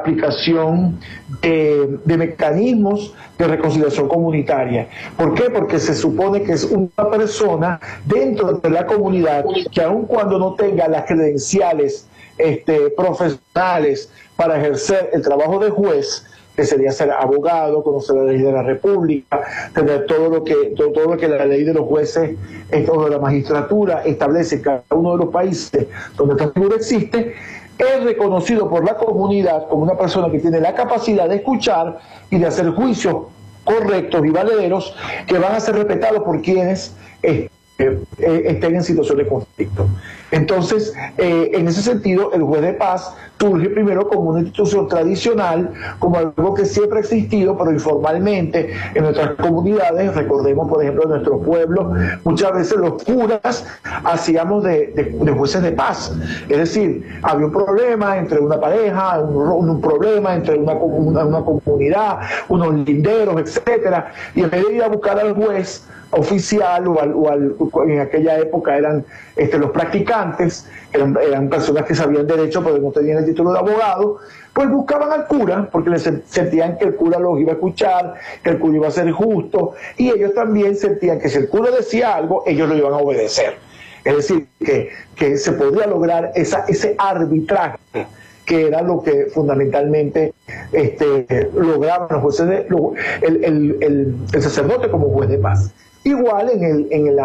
aplicación de mecanismos de reconciliación comunitaria. ¿Por qué? Porque se supone que es una persona dentro de la comunidad que aun cuando no tenga las credenciales profesionales para ejercer el trabajo de juez, que sería ser abogado, conocer la ley de la República, tener todo lo que la ley de los jueces o de la magistratura establece en cada uno de los países donde esta figura existe, es reconocido por la comunidad como una persona que tiene la capacidad de escuchar y de hacer juicios correctos y valederos que van a ser respetados por quienes estén en situación de conflicto. Entonces, en ese sentido, el juez de paz surge primero como una institución tradicional, como algo que siempre ha existido, pero informalmente en nuestras comunidades. Recordemos, por ejemplo, en nuestros pueblos, muchas veces los curas hacíamos de jueces de paz. Es decir, había un problema entre una pareja, un problema entre una comunidad, unos linderos, etcétera, y en vez de ir a buscar al juez oficial en aquella época eran los practicantes, eran personas que sabían derecho pero no tenían el título de abogado, pues buscaban al cura porque sentían que el cura los iba a escuchar, que el cura iba a ser justo, y ellos también sentían que si el cura decía algo, ellos lo iban a obedecer. Es decir, que se podía lograr ese arbitraje, que era lo que fundamentalmente lograban los jueces, el sacerdote como juez de paz. Igual en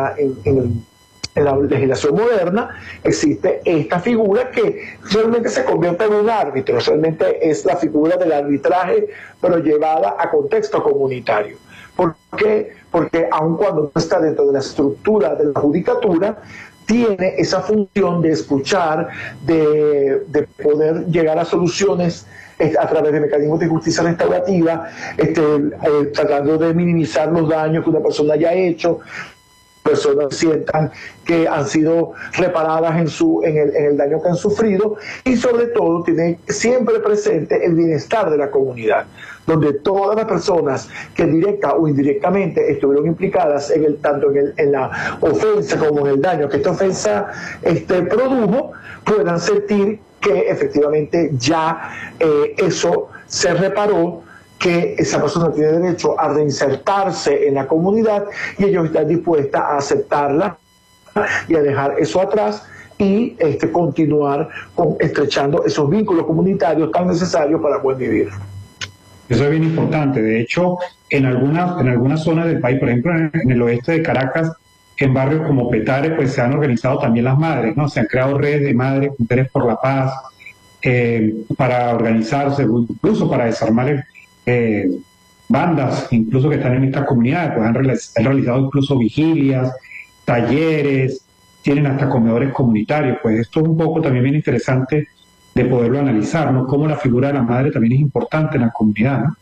la legislación moderna existe esta figura que realmente se convierte en un árbitro, realmente es la figura del arbitraje, pero llevada a contexto comunitario. ¿Por qué? Porque aun cuando no está dentro de la estructura de la judicatura, tiene esa función de escuchar, de poder llegar a soluciones a través de mecanismos de justicia restaurativa, tratando de minimizar los daños que una persona haya hecho, personas sientan que han sido reparadas en el daño que han sufrido, y sobre todo tiene siempre presente el bienestar de la comunidad, donde todas las personas que directa o indirectamente estuvieron implicadas tanto en la ofensa como en el daño que esta ofensa produjo, puedan sentir que efectivamente ya eso se reparó, que esa persona tiene derecho a reinsertarse en la comunidad y ellos están dispuestos a aceptarla y a dejar eso atrás y continuar estrechando esos vínculos comunitarios tan necesarios para buen vivir. Eso es bien importante. De hecho, en algunas zonas del país, por ejemplo en el oeste de Caracas, en barrios como Petare, pues se han organizado también las madres, ¿no? Se han creado redes de madres, mujeres por la paz, para organizarse, incluso para desarmar bandas, incluso que están en estas comunidades, pues han realizado incluso vigilias, talleres, tienen hasta comedores comunitarios. Pues esto es un poco también bien interesante de poderlo analizar, ¿no? Cómo la figura de la madre también es importante en la comunidad, ¿no?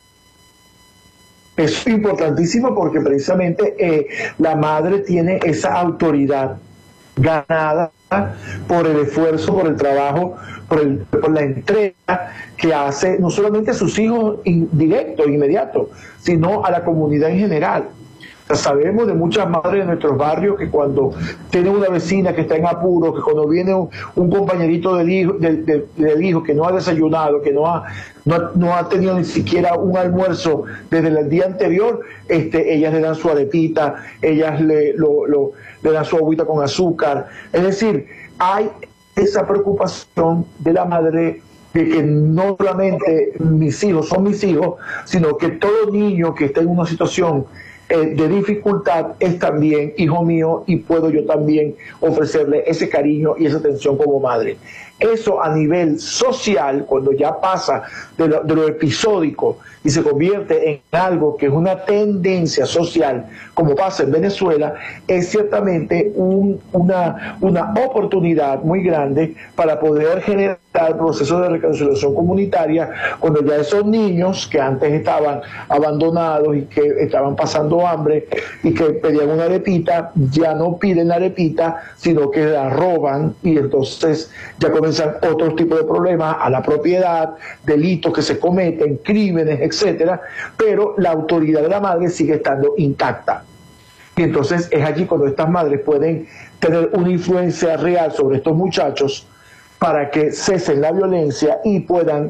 Es importantísimo porque precisamente la madre tiene esa autoridad ganada por el esfuerzo, por el trabajo, por la entrega que hace no solamente a sus hijos directos, inmediatos, sino a la comunidad en general. O sea, sabemos de muchas madres de nuestros barrios que cuando tienen una vecina que está en apuro, que cuando viene un compañerito del hijo que no ha desayunado, que no ha tenido ni siquiera un almuerzo desde el día anterior, ellas le dan su arepita, ellas le dan su agüita con azúcar. Es decir, hay esa preocupación de la madre de que no solamente mis hijos son mis hijos, sino que todo niño que está en una situación de dificultad es también hijo mío y puedo yo también ofrecerle ese cariño y esa atención como madre. Eso a nivel social, cuando ya pasa de lo episódico y se convierte en algo que es una tendencia social, como pasa en Venezuela, es ciertamente una oportunidad muy grande para poder generar procesos de reconciliación comunitaria, cuando ya esos niños que antes estaban abandonados y que estaban pasando hambre y que pedían una arepita, ya no piden la arepita, sino que la roban, y entonces ya comienzan otros tipos de problemas a la propiedad, delitos que se cometen, crímenes, etcétera, pero la autoridad de la madre sigue estando intacta. Y entonces es allí cuando estas madres pueden tener una influencia real sobre estos muchachos para que cesen la violencia y puedan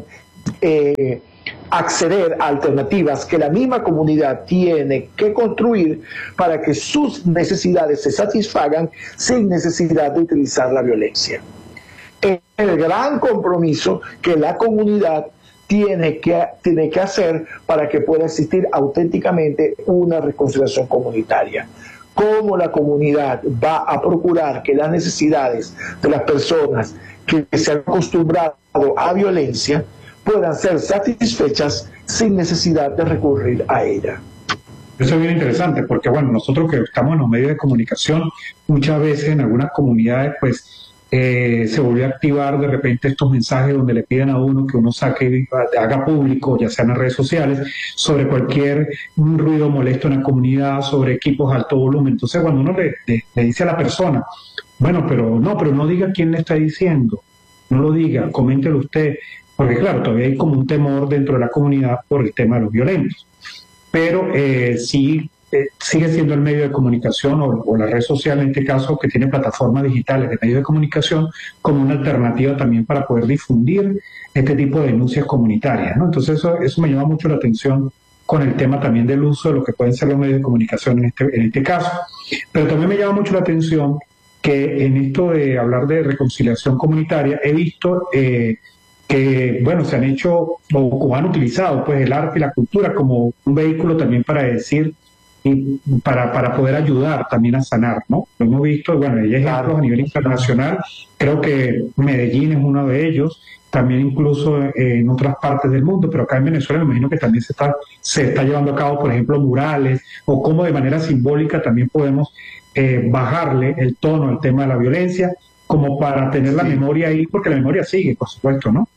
acceder a alternativas que la misma comunidad tiene que construir para que sus necesidades se satisfagan sin necesidad de utilizar la violencia. Es el gran compromiso que la comunidad tiene que hacer para que pueda existir auténticamente una reconciliación comunitaria. Cómo la comunidad va a procurar que las necesidades de las personas que se han acostumbrado a violencia puedan ser satisfechas sin necesidad de recurrir a ella. Eso es bien interesante porque, bueno, nosotros que estamos en los medios de comunicación, muchas veces en algunas comunidades, pues, se volvió a activar de repente estos mensajes donde le piden a uno que uno saque, haga público, ya sea en las redes sociales, sobre cualquier ruido molesto en la comunidad, sobre equipos de alto volumen. Entonces, cuando uno le dice a la persona, bueno, pero no diga quién le está diciendo, no lo diga, coméntelo usted, porque claro, todavía hay como un temor dentro de la comunidad por el tema de los violentos. Pero sí sigue siendo el medio de comunicación o la red social, en este caso, que tiene plataformas digitales de medios de comunicación, como una alternativa también para poder difundir este tipo de denuncias comunitarias, ¿no? Entonces eso me llama mucho la atención con el tema también del uso de lo que pueden ser los medios de comunicación en este caso. Pero también me llama mucho la atención que en esto de hablar de reconciliación comunitaria, he visto que, bueno, se han hecho o han utilizado pues el arte y la cultura como un vehículo también para decir y para poder ayudar también a sanar, ¿no? Lo hemos visto, bueno, hay ejemplos a nivel internacional, creo que Medellín es uno de ellos, también incluso en otras partes del mundo, pero acá en Venezuela me imagino que también se está llevando a cabo, por ejemplo, murales, o cómo de manera simbólica también podemos bajarle el tono al tema de la violencia, como para tener la memoria ahí, porque la memoria sigue, por supuesto, ¿no?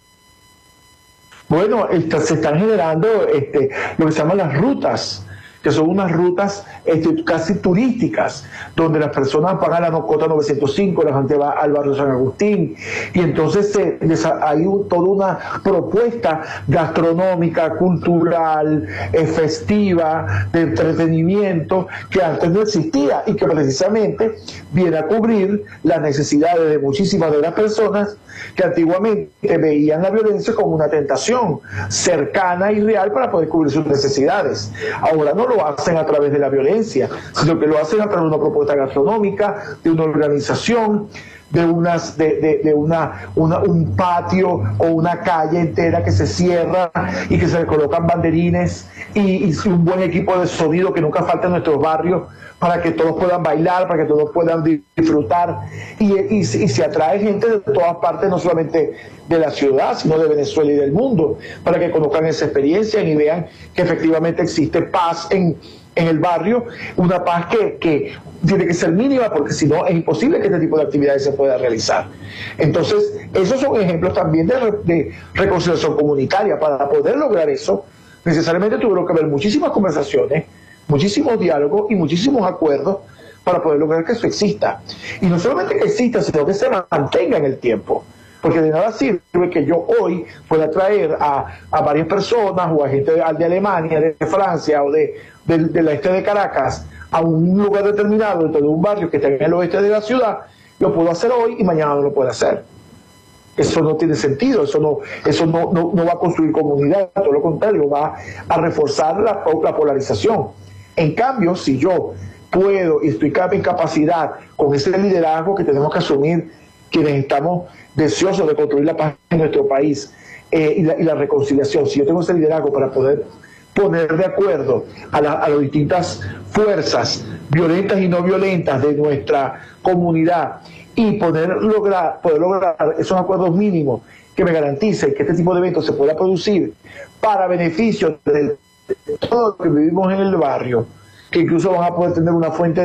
Bueno, se están generando lo que se llaman las rutas, que son unas rutas casi turísticas, donde las personas pagan la cota 905, la gente va al barrio San Agustín, y entonces hay toda una propuesta gastronómica, cultural, festiva, de entretenimiento, que antes no existía, y que precisamente viene a cubrir las necesidades de muchísimas de las personas que antiguamente veían la violencia como una tentación cercana y real para poder cubrir sus necesidades. Ahora no lo hacen a través de la violencia, sino que lo hacen a través de una propuesta gastronómica, de una organización, de un patio o una calle entera que se cierra y que se le colocan banderines y un buen equipo de sonido que nunca falta en nuestros barrios para que todos puedan bailar, para que todos puedan disfrutar y se atrae gente de todas partes, no solamente de la ciudad, sino de Venezuela y del mundo, para que conozcan esa experiencia y vean que efectivamente existe paz en el barrio, una paz que tiene que ser mínima, porque si no es imposible que este tipo de actividades se pueda realizar. Entonces, esos son ejemplos también de reconciliación comunitaria. Para poder lograr eso, necesariamente tuvieron que haber muchísimas conversaciones, muchísimos diálogos y muchísimos acuerdos para poder lograr que eso exista. Y no solamente que exista, sino que se mantenga en el tiempo. Porque de nada sirve que yo hoy pueda traer a varias personas o a gente de Alemania, de Francia o del este de Caracas a un lugar determinado dentro de un barrio que está en el oeste de la ciudad. Lo puedo hacer hoy y mañana no lo puedo hacer. Eso no tiene sentido, eso no va a construir comunidad, todo lo contrario, va a reforzar la polarización. En cambio, si yo puedo y estoy en capacidad con ese liderazgo que tenemos que asumir quienes estamos deseosos de construir la paz en nuestro país y la reconciliación, si yo tengo ese liderazgo para poder poner de acuerdo a las distintas fuerzas violentas y no violentas de nuestra comunidad y poder lograr esos acuerdos mínimos que me garanticen que este tipo de eventos se pueda producir para beneficio de todos los que vivimos en el barrio, que incluso van a poder tener una fuente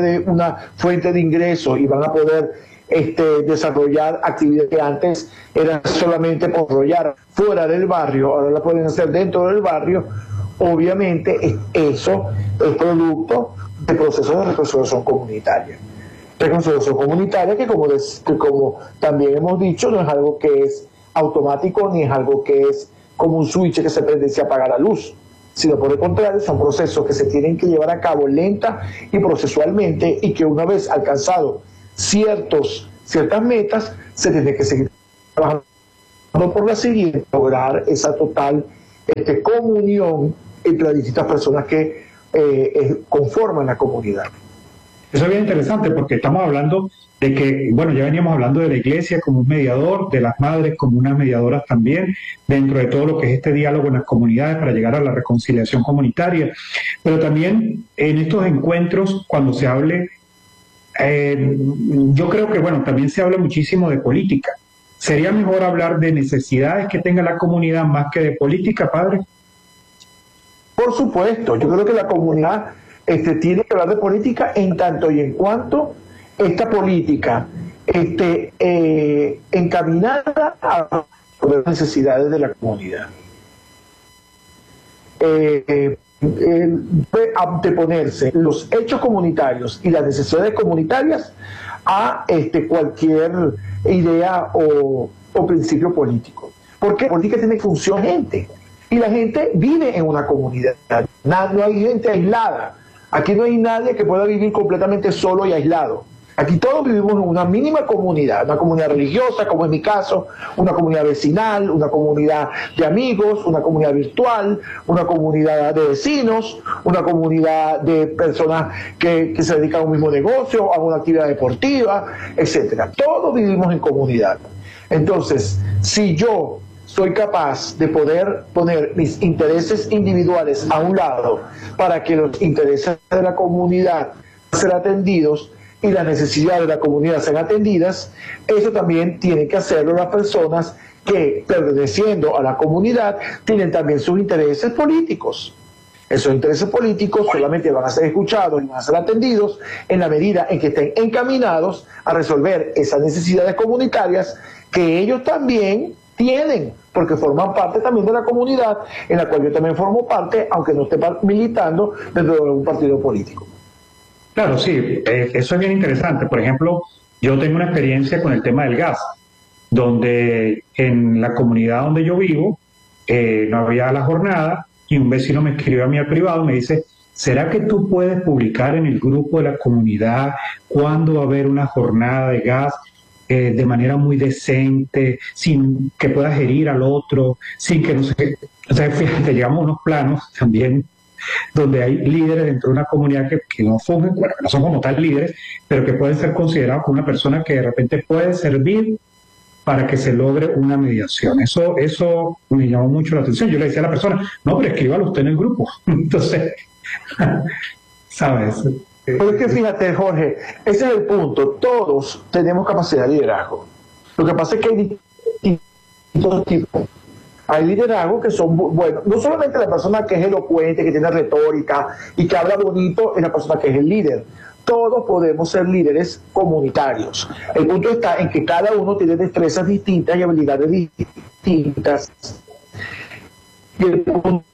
de ingresos y van a poder desarrollar actividades que antes eran solamente por desarrollar fuera del barrio, ahora la pueden hacer dentro del barrio. Obviamente eso es producto de procesos de reconciliación comunitaria. Reconciliación comunitaria que como también hemos dicho, no es algo que es automático ni es algo que es como un switch que se prende y se apaga la luz, sino por el contrario son procesos que se tienen que llevar a cabo lenta y procesualmente, y que una vez alcanzado ciertas metas se tiene que seguir trabajando por la siguiente, lograr esa total comunión entre las distintas personas que conforman la comunidad. Eso es bien interesante porque estamos hablando de que, bueno, ya veníamos hablando de la iglesia como un mediador, de las madres como unas mediadoras también, dentro de todo lo que es este diálogo en las comunidades para llegar a la reconciliación comunitaria, pero también en estos encuentros, cuando se hable, yo creo que, bueno, también se habla muchísimo de política. ¿Sería mejor hablar de necesidades que tenga la comunidad más que de política, padre? Por supuesto, yo creo que la comunidad tiene que hablar de política en tanto y en cuanto esta política encaminada a las necesidades de la comunidad. Anteponerse los hechos comunitarios y las necesidades comunitarias a cualquier idea o principio político. Porque la política tiene función gente. Y la gente vive en una comunidad. No hay gente aislada. Aquí no hay nadie que pueda vivir completamente solo y aislado. Aquí todos vivimos en una mínima comunidad, una comunidad religiosa, como en mi caso, una comunidad vecinal, una comunidad de amigos, una comunidad virtual, una comunidad de vecinos, una comunidad de personas que se dedican a un mismo negocio, a una actividad deportiva, etcétera. Todos vivimos en comunidad. Entonces, si yo soy capaz de poder poner mis intereses individuales a un lado para que los intereses de la comunidad sean atendidos y las necesidades de la comunidad sean atendidas, eso también tienen que hacerlo las personas que, perteneciendo a la comunidad, tienen también sus intereses políticos. Esos intereses políticos solamente van a ser escuchados y van a ser atendidos en la medida en que estén encaminados a resolver esas necesidades comunitarias que ellos también tienen, porque forman parte también de la comunidad en la cual yo también formo parte, aunque no esté militando dentro de algún partido político. Claro, sí, eso es bien interesante. Por ejemplo, yo tengo una experiencia con el tema del gas, donde en la comunidad donde yo vivo no había la jornada y un vecino me escribió a mí al privado y me dice, ¿será que tú puedes publicar en el grupo de la comunidad cuándo va a haber una jornada de gas? De manera muy decente, sin que puedas herir al otro, sin que no sé, o sea, fíjate, llegamos a unos planos también donde hay líderes dentro de una comunidad que no fungen, bueno, que no son como tal líderes, pero que pueden ser considerados como una persona que de repente puede servir para que se logre una mediación. Eso me llamó mucho la atención. Yo le decía a la persona, no, pero escríbalo usted en el grupo. Entonces, ¿sabes? Pero es que fíjate, Jorge, ese es el punto. Todos tenemos capacidad de liderazgo. Lo que pasa es que hay distintos tipos. Hay liderazgos que son buenos. No solamente la persona que es elocuente, que tiene retórica y que habla bonito, es la persona que es el líder. Todos podemos ser líderes comunitarios. El punto está en que cada uno tiene destrezas distintas y habilidades distintas. Y el punto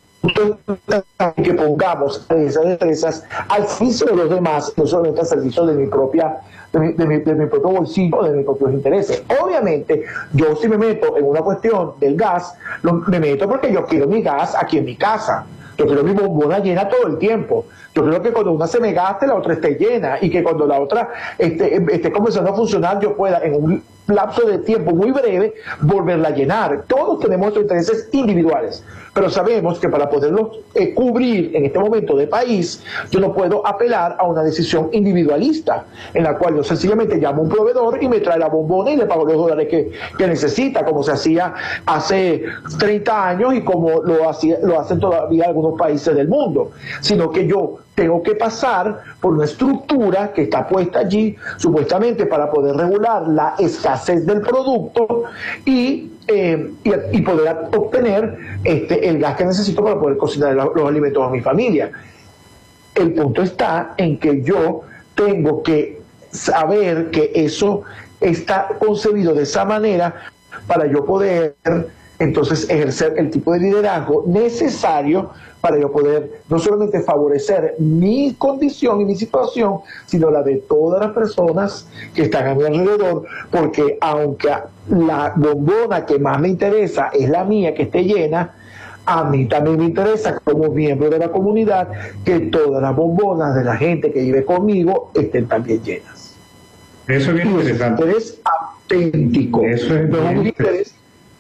que pongamos esas destrezas al servicio de los demás, no solamente al servicio de mi propio bolsillo, de mis propios intereses. Obviamente, yo si me meto en una cuestión del gas, me meto porque yo quiero mi gas aquí en mi casa. Yo quiero mi bombona llena todo el tiempo. Yo creo que cuando una se me gaste, la otra esté llena, y que cuando la otra esté comenzando a funcionar, yo pueda en un lapso de tiempo muy breve volverla a llenar. Todos tenemos nuestros intereses individuales, pero sabemos que para poderlos cubrir en este momento de país, yo no puedo apelar a una decisión individualista, en la cual yo sencillamente llamo a un proveedor y me trae la bombona y le pago los dólares que necesita, como se hacía hace 30 años y como lo hacen todavía algunos países del mundo, sino que yo tengo que pasar por una estructura que está puesta allí supuestamente para poder regular la escasez del producto y poder obtener el gas que necesito para poder cocinar los alimentos a mi familia. El punto está en que yo tengo que saber que eso está concebido de esa manera para yo poder entonces ejercer el tipo de liderazgo necesario para yo poder no solamente favorecer mi condición y mi situación, sino la de todas las personas que están a mi alrededor, porque aunque la bombona que más me interesa es la mía, que esté llena, a mí también me interesa, como miembro de la comunidad, que todas las bombonas de la gente que vive conmigo estén también llenas. Eso es bien interesante. Es auténtico. Eso es no es un interés.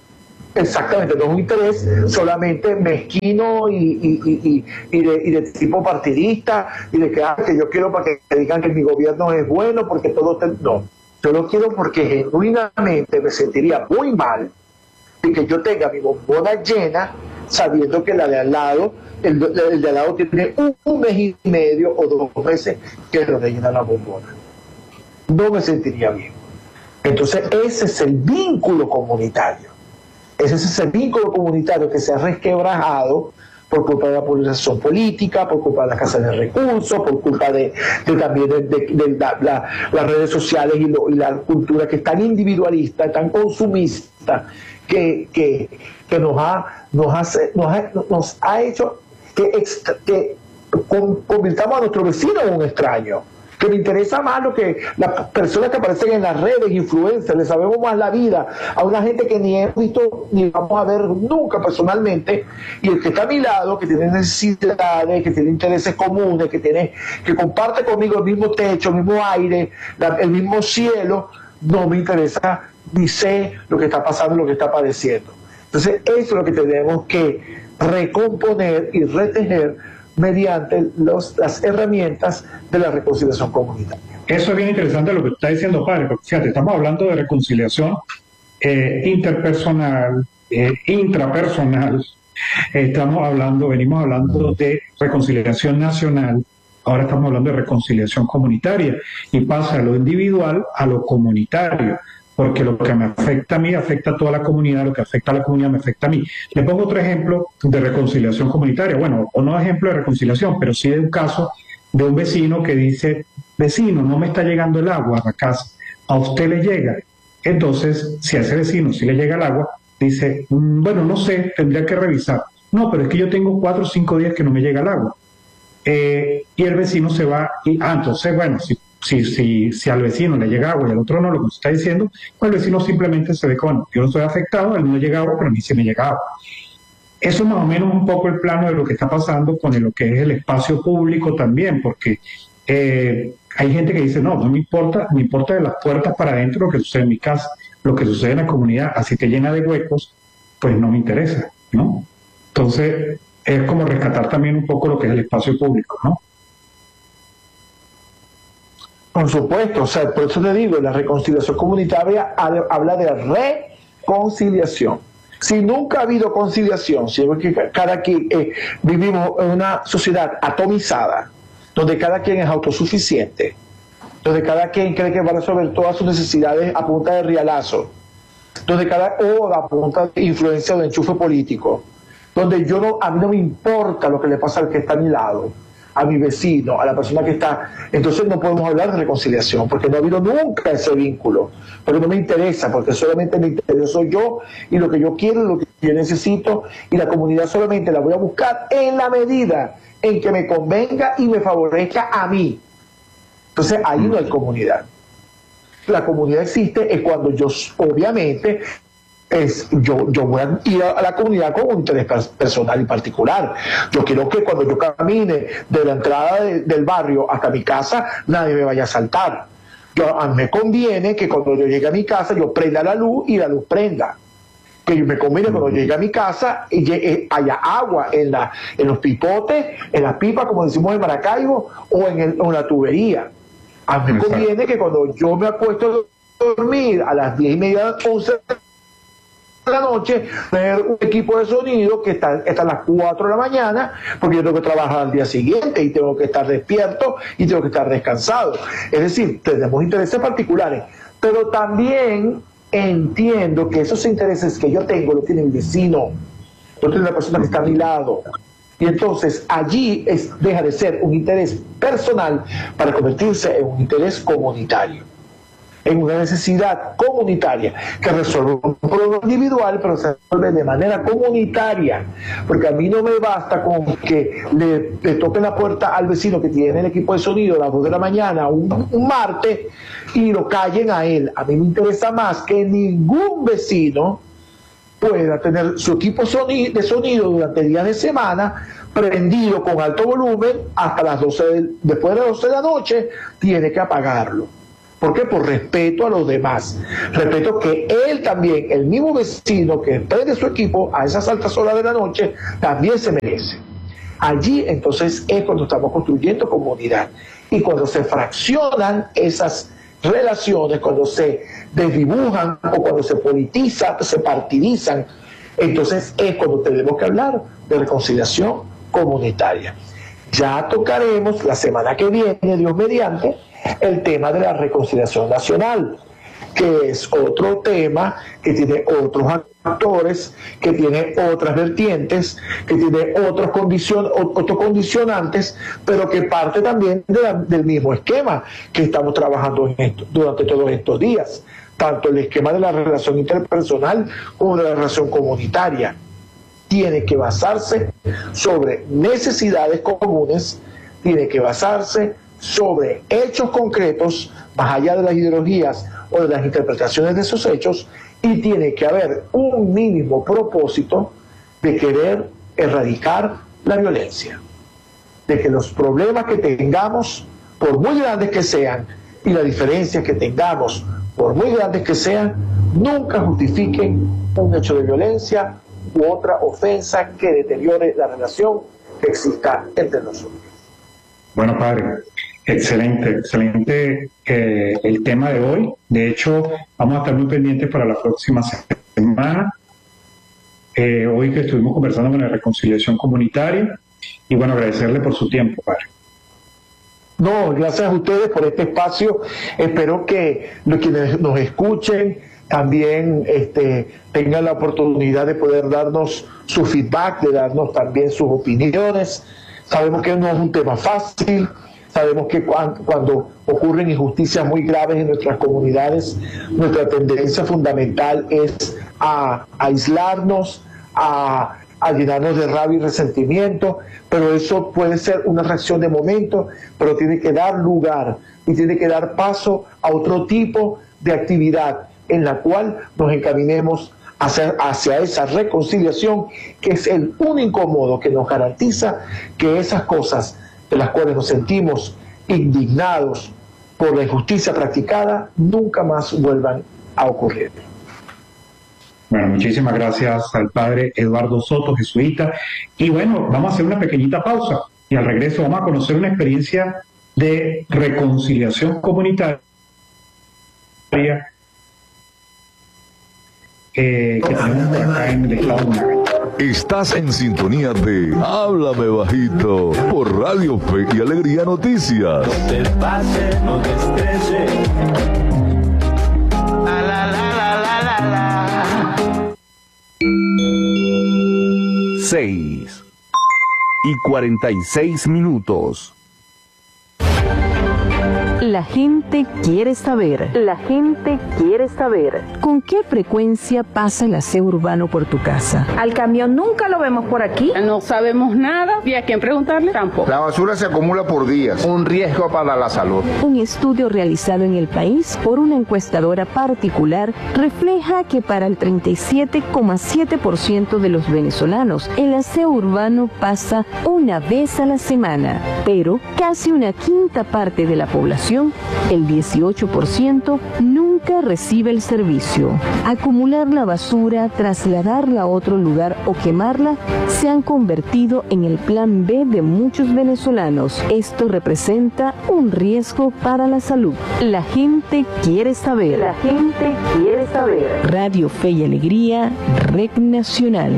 Exactamente, no es un interés solamente mezquino y de tipo partidista y de que yo quiero para que digan que mi gobierno es bueno porque no, yo lo quiero porque genuinamente me sentiría muy mal de que yo tenga mi bombona llena sabiendo que la de al lado, el de al lado tiene un mes y medio o 2 meses que lo llena la bombona. No me sentiría bien. Entonces ese es el vínculo comunitario. Ese es el vínculo comunitario que se ha resquebrajado por culpa de la polarización política, por culpa de la escasez de recursos, por culpa también de las redes sociales y la cultura que es tan individualista, tan consumista, que nos ha hecho que convirtamos a nuestro vecino en un extraño. Que le interesa más lo que las personas que aparecen en las redes, influencers, le sabemos más la vida a una gente que ni hemos visto ni vamos a ver nunca personalmente, y el que está a mi lado, que tiene necesidades, que tiene intereses comunes, que comparte conmigo el mismo techo, el mismo aire, el mismo cielo, no me interesa ni sé lo que está pasando, lo que está padeciendo. Entonces eso es lo que tenemos que recomponer y retejer mediante las herramientas de la reconciliación comunitaria. Eso es bien interesante lo que está diciendo, padre, porque fíjate, estamos hablando de reconciliación interpersonal, intrapersonal, venimos hablando de reconciliación nacional, ahora estamos hablando de reconciliación comunitaria, y pasa de lo individual a lo comunitario, porque lo que me afecta a mí afecta a toda la comunidad, lo que afecta a la comunidad me afecta a mí. Le pongo otro ejemplo de reconciliación comunitaria, bueno, o no ejemplo de reconciliación, pero sí de un caso de un vecino que dice, vecino, no me está llegando el agua a la casa, a usted le llega. Entonces, si a ese vecino sí le llega el agua, dice, bueno, no sé, tendría que revisar. No, pero es que yo tengo 4 o 5 días que no me llega el agua. Y el vecino se va, entonces, bueno, si al vecino le llega agua y al otro no, lo que usted está diciendo, pues el vecino simplemente se ve que, bueno, yo no estoy afectado, a él no le llega agua, pero a mí sí me llega agua. Eso es más o menos un poco el plano de lo que está pasando con lo que es el espacio público también, porque hay gente que dice, no me importa de las puertas para adentro lo que sucede en mi casa, lo que sucede en la comunidad, así que llena de huecos, pues no me interesa, ¿no? Entonces, es como rescatar también un poco lo que es el espacio público, ¿no? Por supuesto, o sea, por eso te digo, la reconciliación comunitaria habla de reconciliación. Si nunca ha habido conciliación, si cada quien vivimos en una sociedad atomizada, donde cada quien es autosuficiente, donde cada quien cree que va a resolver todas sus necesidades a punta de rialazo, donde a punta de influencia o de enchufe político, donde a mí no me importa lo que le pasa al que está a mi lado, a mi vecino, a la persona que está. Entonces no podemos hablar de reconciliación, porque no ha habido nunca ese vínculo, porque no me interesa, porque solamente me intereso yo y lo que yo quiero, lo que yo necesito, y la comunidad solamente la voy a buscar en la medida en que me convenga y me favorezca a mí. Entonces ahí no hay comunidad. La comunidad existe es cuando yo, obviamente, yo voy a ir a la comunidad con un interés personal y particular. Yo quiero que cuando yo camine de la entrada del barrio hasta mi casa, nadie me vaya a asaltar. A mí me conviene que cuando yo llegue a mi casa, yo prenda la luz y la luz prenda. Que me conviene cuando llegue a mi casa y haya agua en los pipotes, en las pipas, como decimos en Maracaibo, o en la tubería. A mí me conviene que cuando yo me acuesto a dormir a las 10:30, 11 de la noche, tener un equipo de sonido que está a las 4 de la mañana, porque yo tengo que trabajar al día siguiente y tengo que estar despierto y tengo que estar descansado. Es decir, tenemos intereses particulares, pero también entiendo que esos intereses que yo tengo los tiene mi vecino, lo tiene la persona que está a mi lado. Y entonces allí deja de ser un interés personal para convertirse en un interés comunitario, en una necesidad comunitaria que resuelve un problema individual, pero se resuelve de manera comunitaria, porque a mí no me basta con que le toquen la puerta al vecino que tiene el equipo de sonido a las 2 de la mañana un martes y lo callen a él. A mí me interesa más que ningún vecino pueda tener su equipo de sonido durante días de semana prendido con alto volumen hasta las 12, después de las 12 de la noche, tiene que apagarlo. ¿Por qué? Por respeto a los demás. Respeto que él también, el mismo vecino que prende su equipo a esas altas horas de la noche, también se merece. Allí entonces es cuando estamos construyendo comunidad. Y cuando se fraccionan esas relaciones, cuando se desdibujan o cuando se politizan, se partidizan, entonces es cuando tenemos que hablar de reconciliación comunitaria. Ya tocaremos la semana que viene, Dios mediante, el tema de la reconciliación nacional, que es otro tema que tiene otros actores, que tiene otras vertientes, que tiene otros condicionantes, pero que parte también del mismo esquema que estamos trabajando en esto, durante todos estos días, tanto el esquema de la relación interpersonal como de la relación comunitaria. Tiene que basarse sobre necesidades comunes, tiene que basarse sobre hechos concretos, más allá de las ideologías o de las interpretaciones de esos hechos, y tiene que haber un mínimo propósito de querer erradicar la violencia, de que los problemas que tengamos, por muy grandes que sean, y las diferencias que tengamos, por muy grandes que sean, nunca justifiquen un hecho de violencia u otra ofensa que deteriore la relación que exista entre nosotros. Bueno, padre, excelente el tema de hoy. De hecho, vamos a estar muy pendientes para la próxima semana. Hoy que estuvimos conversando con la reconciliación comunitaria, y bueno, agradecerle por su tiempo, padre. No, gracias a ustedes por este espacio. Espero que quienes nos escuchen también tengan la oportunidad de poder darnos su feedback, de darnos también sus opiniones. Sabemos que no es un tema fácil, sabemos que cuando ocurren injusticias muy graves en nuestras comunidades, nuestra tendencia fundamental es a aislarnos, a llenarnos de rabia y resentimiento, pero eso puede ser una reacción de momento, pero tiene que dar lugar y tiene que dar paso a otro tipo de actividad en la cual nos encaminemos hacia esa reconciliación, que es el único modo que nos garantiza que esas cosas de las cuales nos sentimos indignados por la injusticia practicada nunca más vuelvan a ocurrir. Bueno, muchísimas gracias al padre Eduardo Soto, jesuita. Y bueno, vamos a hacer una pequeñita pausa y al regreso vamos a conocer una experiencia de reconciliación comunitaria que tenemos por acá en el estado de Nueva York. Estás en sintonía de Háblame Bajito por Radio Fe y Alegría Noticias. No te pases, no te estreses. 6:46. La gente quiere saber. La gente quiere saber. ¿Con qué frecuencia pasa el aseo urbano por tu casa? Al camión nunca lo vemos por aquí. No sabemos nada y a quién preguntarle tampoco. La basura se acumula por días. Un riesgo para la salud. Un estudio realizado en el país por una encuestadora particular refleja que para el 37,7% de los venezolanos el aseo urbano pasa una vez a la semana, pero casi una quinta parte de la población, el 18%, nunca recibe el servicio. Acumular la basura, trasladarla a otro lugar o quemarla se han convertido en el plan B de muchos venezolanos. Esto representa un riesgo para la salud. La gente quiere saber. La gente quiere saber. Radio Fe y Alegría, Red Nacional.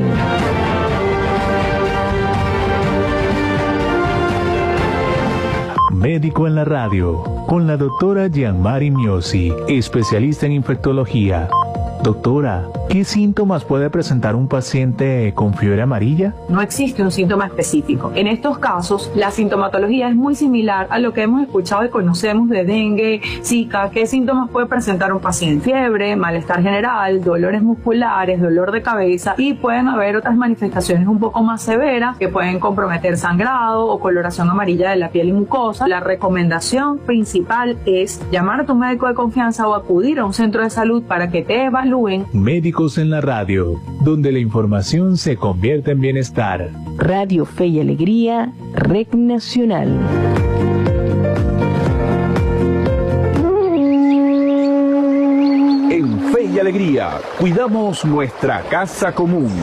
Médico en la radio, con la doctora Gianmari Miosi, especialista en infectología. Doctora, ¿qué síntomas puede presentar un paciente con fiebre amarilla? No existe un síntoma específico. En estos casos, la sintomatología es muy similar a lo que hemos escuchado y conocemos de dengue, zika. ¿Qué síntomas puede presentar un paciente? Fiebre, malestar general, dolores musculares, dolor de cabeza, y pueden haber otras manifestaciones un poco más severas que pueden comprometer sangrado o coloración amarilla de la piel y mucosa. La recomendación principal es llamar a tu médico de confianza o acudir a un centro de salud para que te evalúen. Médicos en la radio, donde la información se convierte en bienestar. Radio Fe y Alegría, Red Nacional. Alegría. Cuidamos nuestra casa común.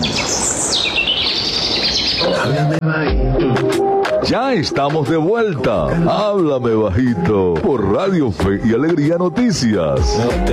Ya estamos de vuelta. Háblame bajito por Radio Fe y Alegría Noticias.